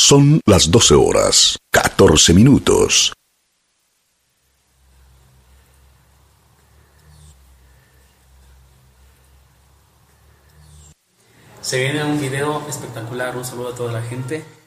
Son las 12 horas, 14 minutos. Se viene un video espectacular, un saludo a toda la gente